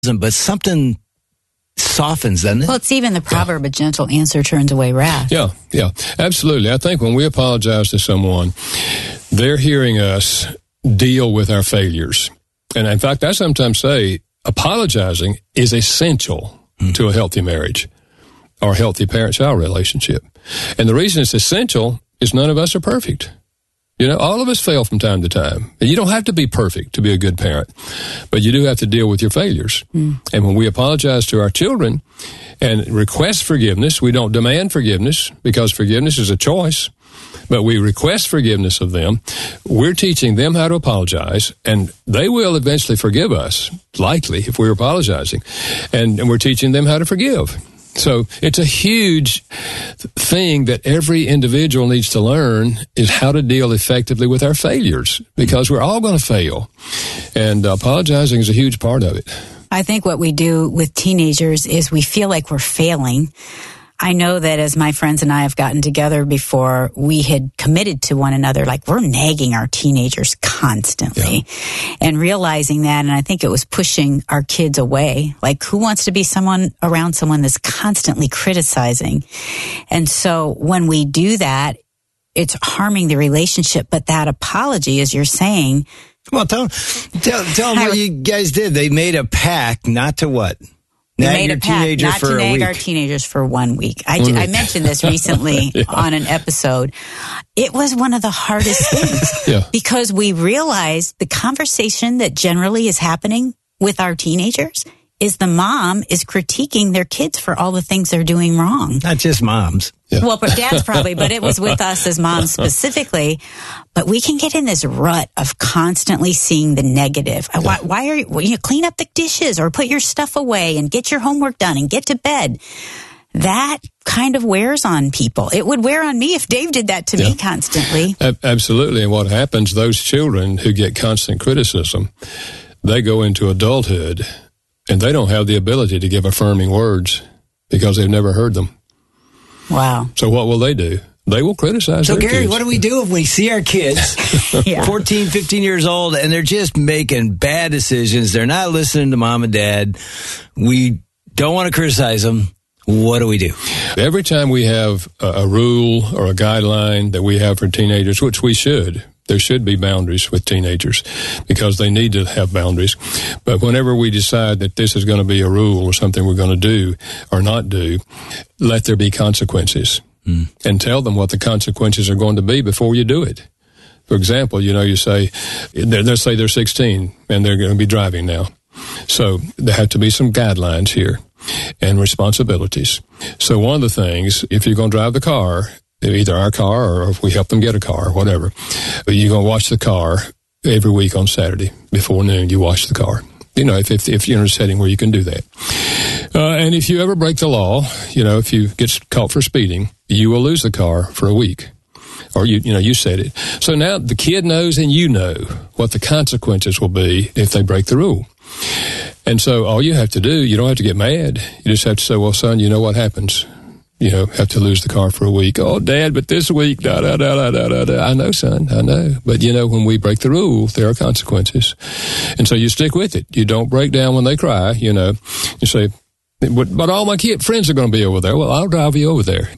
but something softens, doesn't it? Well, it's even the proverb, a gentle answer turns away wrath. Yeah, absolutely. I think when we apologize to someone, they're hearing us deal with our failures. And in fact, I sometimes say apologizing is essential to a healthy marriage or healthy parent-child relationship. And the reason it's essential is none of us are perfect. You know, all of us fail from time to time. And you don't have to be perfect to be a good parent, but you do have to deal with your failures. And when we apologize to our children and request forgiveness, we don't demand forgiveness because forgiveness is a choice, but we request forgiveness of them. We're teaching them how to apologize, and they will eventually forgive us, likely, if we're apologizing. And we're teaching them how to forgive. So it's a huge thing that every individual needs to learn is how to deal effectively with our failures, because we're all going to fail. And apologizing is a huge part of it. I think what we do with teenagers is we feel like we're failing. I know that as my friends and I have gotten together before, we had committed to one another, like we're nagging our teenagers constantly and realizing that. And I think it was pushing our kids away. Like, who wants to be around someone that's constantly criticizing? And so when we do that, it's harming the relationship. But that apology, as you're saying. Well, tell them what you guys did. They made a pact not to what? We made a pact not to nag our teenagers for 1 week. I mentioned this recently on an episode. It was one of the hardest things because we realized the conversation that generally is happening with our teenagers is the mom is critiquing their kids for all the things they're doing wrong. Not just moms. Yeah. Well, but dads probably, but it was with us as moms specifically. But we can get in this rut of constantly seeing the negative. Why are you clean up the dishes or put your stuff away and get your homework done and get to bed? That kind of wears on people. It would wear on me if Dave did that to me constantly. Absolutely. And what happens, those children who get constant criticism, they go into adulthood and they don't have the ability to give affirming words because they've never heard them. Wow. So what will they do? They will criticize their Gary, kids. what do we do if we see our kids, 14, 15 years old, and they're just making bad decisions? They're not listening to mom and dad. We don't want to criticize them. What do we do? Every time we have a rule or a guideline that we have for teenagers, which we should, there should be boundaries with teenagers because they need to have boundaries. But whenever we decide that this is going to be a rule or something we're going to do or not do, let there be consequences and tell them what the consequences are going to be before you do it. For example, you say, let's say they're 16 and they're going to be driving now. So there have to be some guidelines here and responsibilities. So one of the things, if you're going to drive the car, either our car or if we help them get a car or whatever, you're going to wash the car every week on Saturday before noon. You wash the car. If you're in a setting where you can do that. And if you ever break the law, if you get caught for speeding, you will lose the car for a week. Or you said it. So now the kid knows and you know what the consequences will be if they break the rule. And so all you have to do, you don't have to get mad. You just have to say, well, son, you know what happens. Have to lose the car for a week. Oh, Dad, but this week, da-da-da-da-da-da. I know, son, I know. But, when we break the rule, there are consequences. And so you stick with it. You don't break down when they cry, You say, but all my friends are going to be over there. Well, I'll drive you over there.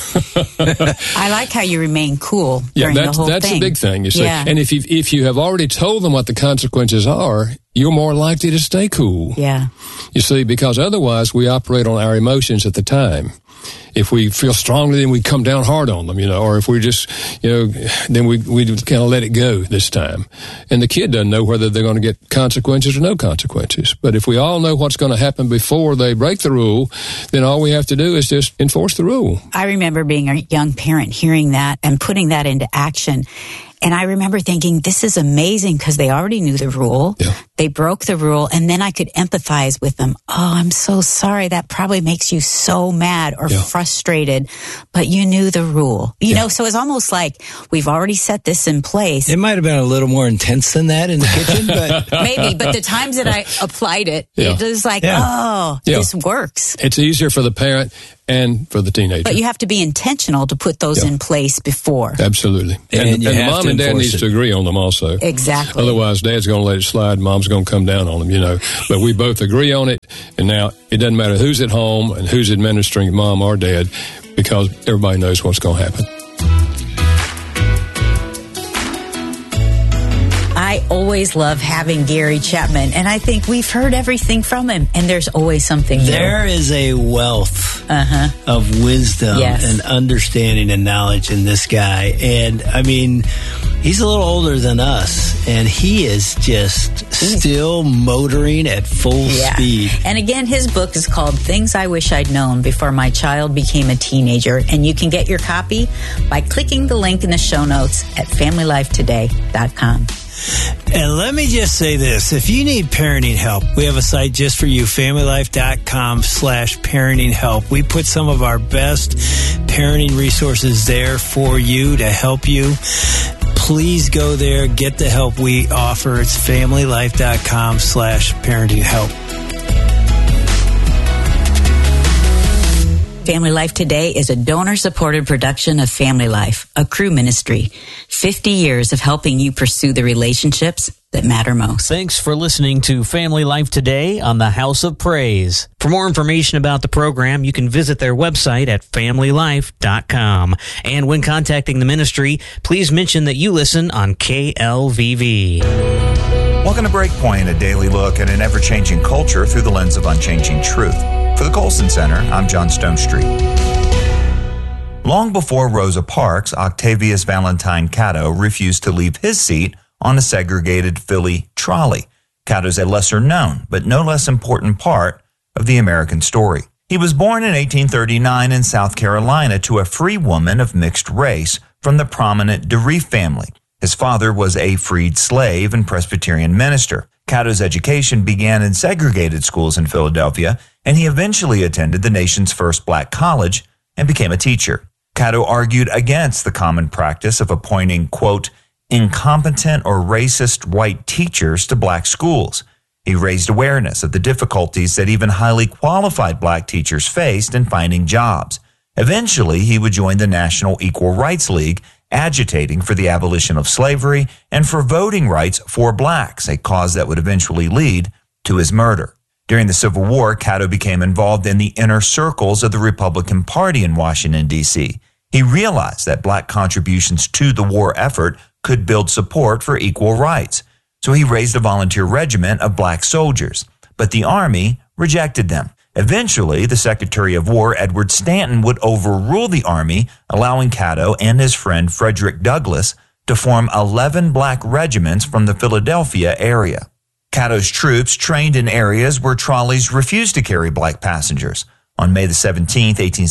I like how you remain cool during the whole thing. That's a big thing, you see. Yeah. And if you have already told them what the consequences are, you're more likely to stay cool. Yeah. You see, because otherwise we operate on our emotions at the time. If we feel strongly, then we come down hard on them, or if we just, then we kind of let it go this time. And the kid doesn't know whether they're going to get consequences or no consequences. But if we all know what's going to happen before they break the rule, then all we have to do is just enforce the rule. I remember being a young parent hearing that and putting that into action. And I remember thinking, this is amazing because they already knew the rule. Yeah. They broke the rule, and then I could empathize with them. Oh, I'm so sorry. That probably makes you so mad or frustrated, but you knew the rule. You know, so it's almost like we've already set this in place. It might have been a little more intense than that in the kitchen, but maybe. But the times that I applied it, it was like, this works. It's easier for the parent and for the teenager. But you have to be intentional to put those in place before. Absolutely. And the mom and dad needs to agree on them also. Exactly. Otherwise, dad's going to let it slide, mom's going to come down on them, you know. But we both agree on it, and now it doesn't matter who's at home and who's administering, mom or dad, because everybody knows what's going to happen. I always love having Gary Chapman, and I think we've heard everything from him, and there's always something new. There is a wealth of wisdom and understanding and knowledge in this guy. And, I mean, he's a little older than us, and he is just still motoring at full speed. And again, his book is called Things I Wish I'd Known Before My Child Became a Teenager, and you can get your copy by clicking the link in the show notes at FamilyLifeToday.com. And let me just say this. If you need parenting help, we have a site just for you, FamilyLife.com/parenting help. We put some of our best parenting resources there for you to help you. Please go there, get the help we offer. It's FamilyLife.com/parenting help. Family Life Today is a donor-supported production of Family Life, a Cru ministry. 50 years of helping you pursue the relationships that matter most. Thanks for listening to Family Life Today on the House of Praise. For more information about the program, you can visit their website at FamilyLife.com. And when contacting the ministry, please mention that you listen on KLVV. Welcome to Breakpoint, a daily look at an ever-changing culture through the lens of unchanging truth. For the Colson Center, I'm John Stonestreet. Long before Rosa Parks, Octavius Valentine Catto refused to leave his seat on a segregated Philly trolley. Catto's a lesser-known, but no less important part of the American story. He was born in 1839 in South Carolina to a free woman of mixed race from the prominent DeReef family. His father was a freed slave and Presbyterian minister. Catto's education began in segregated schools in Philadelphia, and he eventually attended the nation's first black college and became a teacher. Catto argued against the common practice of appointing, quote, incompetent or racist white teachers to black schools. He raised awareness of the difficulties that even highly qualified black teachers faced in finding jobs. Eventually, he would join the National Equal Rights League, agitating for the abolition of slavery and for voting rights for blacks, a cause that would eventually lead to his murder. During the Civil War, Catto became involved in the inner circles of the Republican Party in Washington, D.C. He realized that black contributions to the war effort could build support for equal rights. So he raised a volunteer regiment of black soldiers, but the Army rejected them. Eventually, the Secretary of War, Edward Stanton, would overrule the Army, allowing Catto and his friend Frederick Douglass to form 11 black regiments from the Philadelphia area. Catto's troops trained in areas where trolleys refused to carry black passengers. On May 17,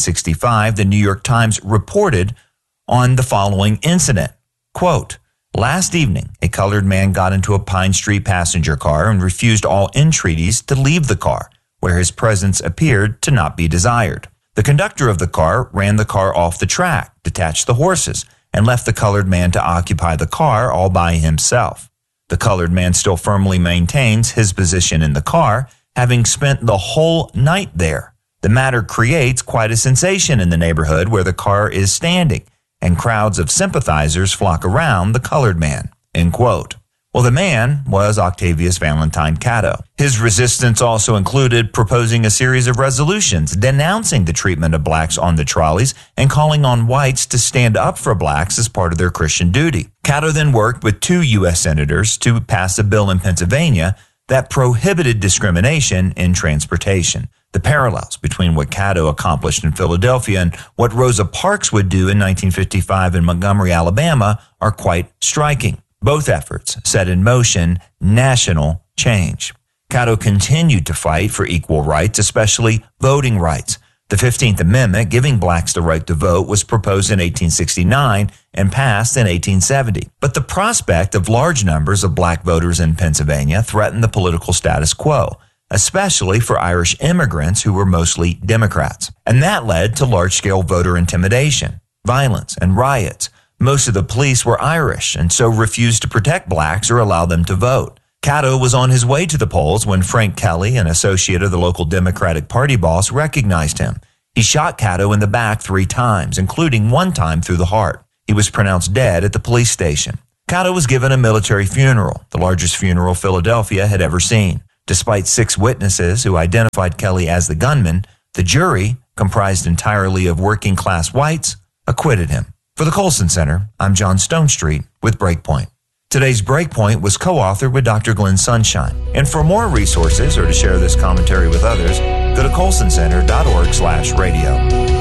1865, the New York Times reported on the following incident. Quote, last evening, a colored man got into a Pine Street passenger car and refused all entreaties to leave the car, where his presence appeared to not be desired. The conductor of the car ran the car off the track, detached the horses, and left the colored man to occupy the car all by himself. The colored man still firmly maintains his position in the car, having spent the whole night there. The matter creates quite a sensation in the neighborhood where the car is standing, and crowds of sympathizers flock around the colored man. End quote. Well, the man was Octavius Valentine Catto. His resistance also included proposing a series of resolutions denouncing the treatment of blacks on the trolleys and calling on whites to stand up for blacks as part of their Christian duty. Catto then worked with 2 U.S. senators to pass a bill in Pennsylvania that prohibited discrimination in transportation. The parallels between what Catto accomplished in Philadelphia and what Rosa Parks would do in 1955 in Montgomery, Alabama, are quite striking. Both efforts set in motion national change. Catto continued to fight for equal rights, especially voting rights. The 15th Amendment, giving blacks the right to vote, was proposed in 1869 and passed in 1870. But the prospect of large numbers of black voters in Pennsylvania threatened the political status quo, especially for Irish immigrants who were mostly Democrats. And that led to large-scale voter intimidation, violence, and riots. Most of the police were Irish and so refused to protect blacks or allow them to vote. Catto was on his way to the polls when Frank Kelly, an associate of the local Democratic Party boss, recognized him. He shot Caddo in the back 3 times, including 1 time through the heart. He was pronounced dead at the police station. Caddo was given a military funeral, the largest funeral Philadelphia had ever seen. Despite 6 witnesses who identified Kelly as the gunman, the jury, comprised entirely of working-class whites, acquitted him. For the Colson Center, I'm John Stonestreet with Breakpoint. Today's Breakpoint was co-authored with Dr. Glenn Sunshine. And for more resources or to share this commentary with others, go to colsoncenter.org/radio.